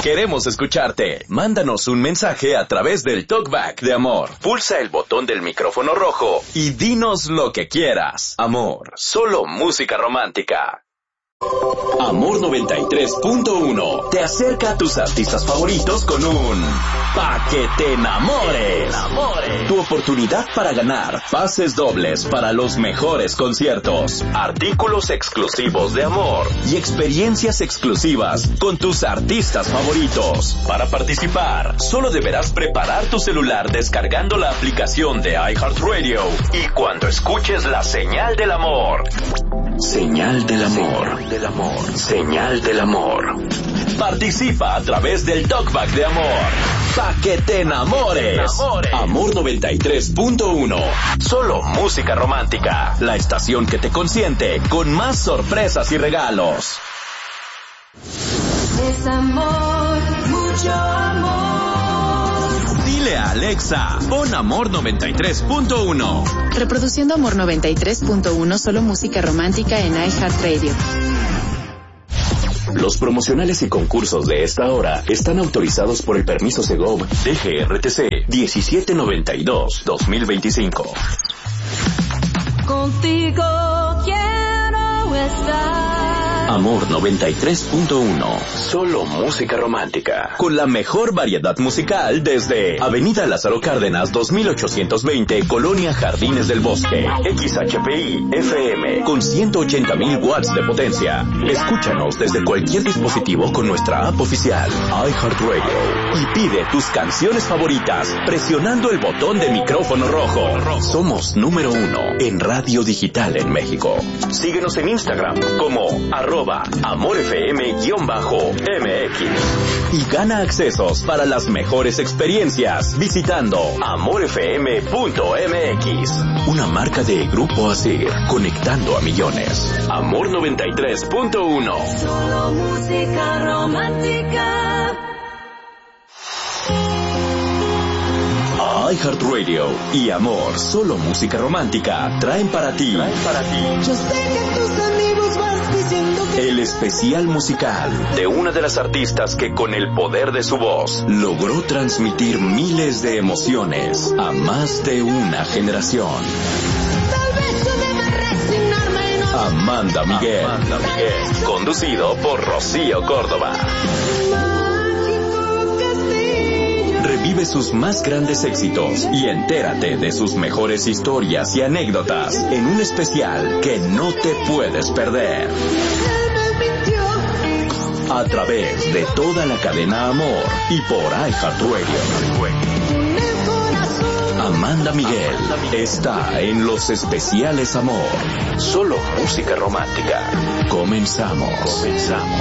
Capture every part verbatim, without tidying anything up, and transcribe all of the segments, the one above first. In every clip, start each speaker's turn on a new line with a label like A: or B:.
A: Queremos escucharte. Mándanos un mensaje a través del Talkback de Amor. Pulsa el botón del micrófono rojo y dinos lo que quieras. Amor, solo música romántica. Amor noventa y tres punto uno te acerca a tus artistas favoritos con un Pa' que te enamores. Tu oportunidad para ganar pases dobles para los mejores conciertos, artículos exclusivos de Amor y experiencias exclusivas con tus artistas favoritos. Para participar, solo deberás preparar tu celular descargando la aplicación de iHeartRadio y cuando escuches la señal del amor. Señal del amor. Del amor. Señal del amor. Participa a través del Talkback de Amor. Pa' que te enamores. Amor noventa y tres punto uno. Solo música romántica. La estación que te consiente con más sorpresas y regalos.
B: Es amor, mucho amor.
A: Dile a Alexa, pon Amor noventa y tres punto uno.
C: Reproduciendo Amor noventa y tres punto uno, solo música romántica en iHeartRadio.
A: Los promocionales y concursos de esta hora están autorizados por el permiso Segov D G R T C diecisiete noventa y dos dos mil veinticinco.
B: Contigo quiero estar.
A: Amor noventa y tres punto uno. Solo música romántica. Con la mejor variedad musical desde Avenida Lázaro Cárdenas dos mil ochocientos veinte, Colonia Jardines del Bosque. X H P I F M con ciento ochenta mil watts de potencia. Escúchanos desde cualquier dispositivo con nuestra app oficial iHeartRadio y pide tus canciones favoritas presionando el botón de micrófono rojo. Somos número uno en radio digital en México. Síguenos en Instagram como arroba amorfm-M X y gana accesos para las mejores experiencias visitando amorfm punto M X. Una marca de Grupo Asir, conectando a millones. Amor noventa y tres punto uno.
B: Solo música romántica.
A: iHeartRadio y Amor, solo música romántica, traen para ti, traen para ti.
B: Yo sé que tus amigos vas diciendo que...
A: El especial musical de una de las artistas que con el poder de su voz logró transmitir miles de emociones a más de una generación.
B: Tal vez yo deba resignarme y no...
A: Amanda Miguel. Amanda Miguel. Conducido por Rocío Córdoba. Revive sus más grandes éxitos y entérate de sus mejores historias y anécdotas en un especial que no te puedes perder. A través de toda la cadena Amor y por iHeartRadio. Amanda Miguel está en los especiales Amor. Solo música romántica. Comenzamos. Comenzamos.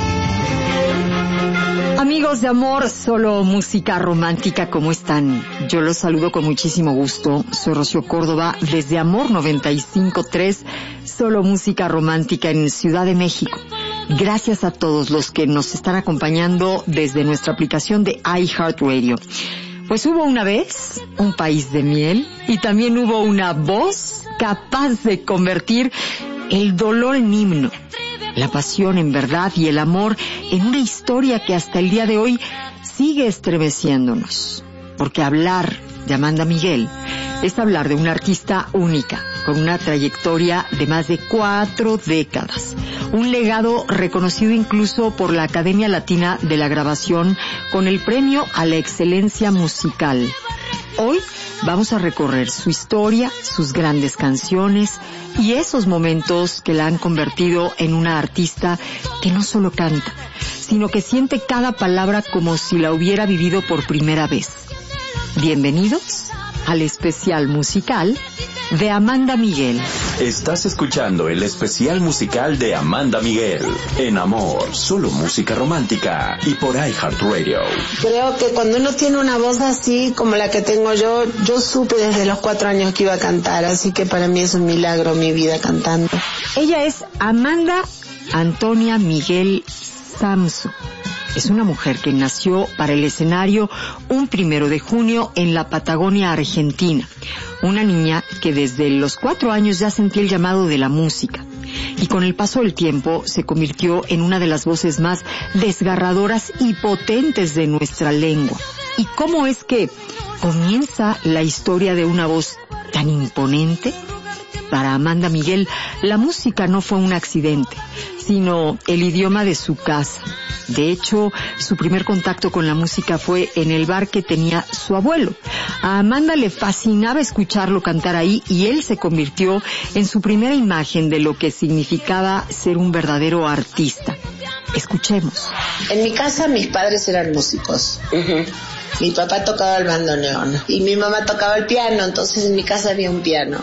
D: Amigos de Amor, solo música romántica, ¿cómo están? Yo los saludo con muchísimo gusto. Soy Rocío Córdoba desde Amor noventa y cinco punto tres, solo música romántica en Ciudad de México. Gracias a todos los que nos están acompañando desde nuestra aplicación de iHeartRadio. Pues hubo una vez un país de miel y también hubo una voz capaz de convertir el dolor en himno, la pasión en verdad y el amor en una historia que hasta el día de hoy sigue estremeciéndonos. Porque hablar de Amanda Miguel es hablar de una artista única, con una trayectoria de más de cuatro décadas. Un legado reconocido incluso por la Academia Latina de la Grabación con el premio a la excelencia musical. Hoy vamos a recorrer su historia, sus grandes canciones y esos momentos que la han convertido en una artista que no solo canta, sino que siente cada palabra como si la hubiera vivido por primera vez. Bienvenidos al especial musical de Amanda Miguel.
A: Estás escuchando el especial musical de Amanda Miguel en Amor, solo música romántica y por iHeartRadio.
E: Creo que cuando uno tiene una voz así como la que tengo yo, yo supe desde los cuatro años que iba a cantar, así que para mí es un milagro mi vida cantando.
D: Ella es Amanda Antonia Miguel Samso. Es una mujer que nació para el escenario un primero de junio en la Patagonia Argentina. Una niña que desde los cuatro años ya sentía el llamado de la música. y con el paso del tiempo se convirtió en una de las voces más desgarradoras y potentes de nuestra lengua. ¿Y cómo es que comienza la historia de una voz tan imponente? Para Amanda Miguel, la música no fue un accidente, sino el idioma de su casa. De hecho, su primer contacto con la música fue en el bar que tenía su abuelo. A Amanda le fascinaba escucharlo cantar ahí y él se convirtió en su primera imagen de lo que significaba ser un verdadero artista. Escuchemos.
E: En mi casa mis padres eran músicos. Uh-huh. Mi papá tocaba el bandoneón y mi mamá tocaba el piano, entonces en mi casa había un piano.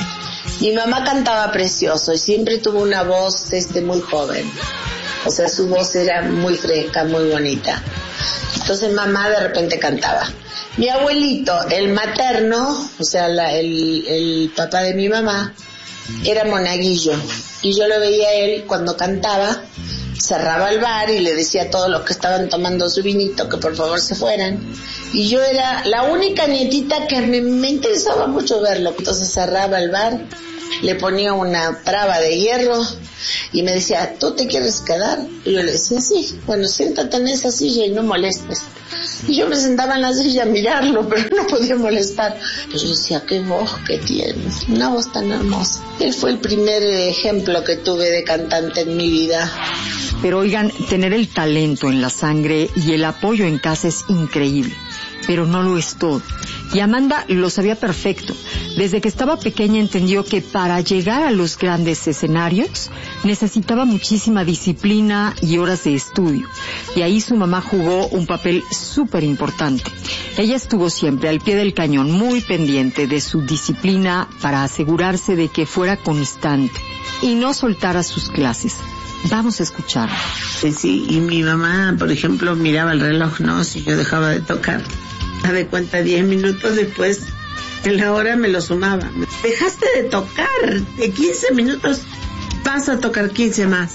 E: Mi mamá cantaba precioso y siempre tuvo una voz desde muy joven. O sea, su voz era muy fresca, muy bonita. Entonces mamá de repente cantaba. Mi abuelito, el materno, o sea, la, el, el papá de mi mamá, era monaguillo. Y yo lo veía a él cuando cantaba, cerraba el bar y le decía a todos los que estaban tomando su vinito que por favor se fueran. Y yo era la única nietita que me, me interesaba mucho verlo. Entonces cerraba el bar, le ponía una traba de hierro y me decía, ¿tú te quieres quedar? Y yo le decía, sí, bueno, siéntate en esa silla y no molestes. Y yo me sentaba en la silla a mirarlo, pero no podía molestar. Pero yo decía, qué voz que tienes, una voz tan hermosa. Él fue el primer ejemplo que tuve de cantante en mi vida.
D: Pero oigan, tener el talento en la sangre y el apoyo en casa es increíble, pero no lo es todo. Y Amanda lo sabía perfecto. Desde que estaba pequeña entendió que para llegar a los grandes escenarios necesitaba muchísima disciplina y horas de estudio. Y ahí su mamá jugó un papel súper importante. Ella estuvo siempre al pie del cañón, muy pendiente de su disciplina para asegurarse de que fuera constante y no soltara sus clases. Vamos a escuchar.
E: Sí, y mi mamá, por ejemplo, miraba el reloj, ¿no? Si yo dejaba de tocar, a de cuenta diez minutos después, en la hora me lo sumaba. Dejaste de tocar, de quince minutos vas a tocar quince más.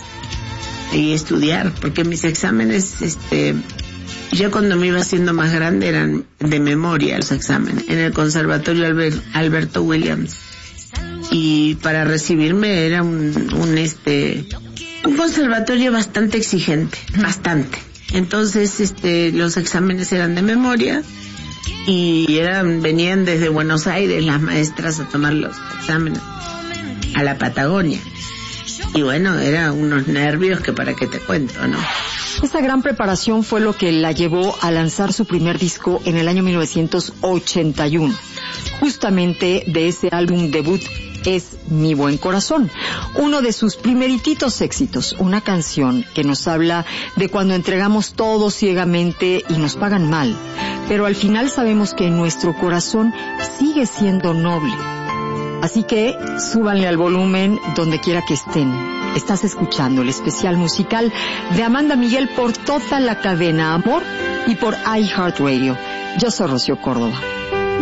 E: Y estudiar, porque mis exámenes, este, ya cuando me iba haciendo más grande eran de memoria los exámenes, en el Conservatorio Albert, Alberto Williams. Y para recibirme era un, un este, un conservatorio bastante exigente, bastante. Entonces, este, los exámenes eran de memoria y eran, venían desde Buenos Aires las maestras a tomar los exámenes a la Patagonia. Y bueno, eran unos nervios que para qué te cuento, ¿no?
D: Esa gran preparación fue lo que la llevó a lanzar su primer disco en el año mil novecientos ochenta y uno. Justamente de ese álbum debut es Mi Buen Corazón, uno de sus primerititos éxitos, una canción que nos habla de cuando entregamos todo ciegamente y nos pagan mal, pero al final sabemos que nuestro corazón sigue siendo noble. Así que súbanle al volumen donde quiera que estén. Estás escuchando el especial musical de Amanda Miguel por toda la cadena Amor y por iHeartRadio. Yo soy Rocío Córdoba.